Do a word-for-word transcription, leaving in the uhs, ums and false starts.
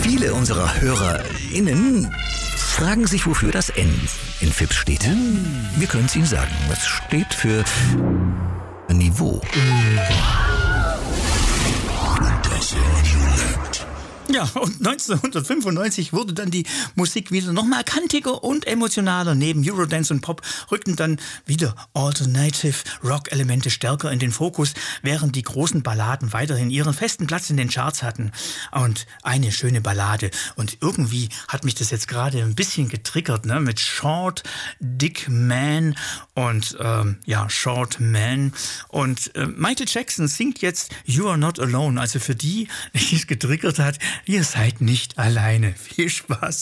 Viele unserer HörerInnen fragen sich, wofür das N in Fips steht. Wir können es Ihnen sagen. Es steht für Niveau. Ja, und neunzehnhundertfünfundneunzig wurde dann die Musik wieder nochmal kantiger und emotionaler. Neben Eurodance und Pop rückten dann wieder Alternative Rock-Elemente stärker in den Fokus, während die großen Balladen weiterhin ihren festen Platz in den Charts hatten. Und eine schöne Ballade. Und irgendwie hat mich das jetzt gerade ein bisschen getriggert, ne? Mit Short, Dick Man und ähm, ja, Short Man. Und äh, Michael Jackson singt jetzt You Are Not Alone. Also für die, die es getriggert hat, ihr seid nicht alleine. Viel Spaß.